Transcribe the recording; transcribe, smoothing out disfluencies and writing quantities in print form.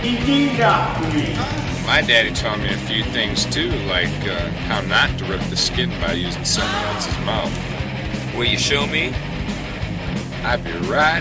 My daddy taught me a few things too, like how not to rip the skin by using someone else's mouth. Will you show me? I'd be right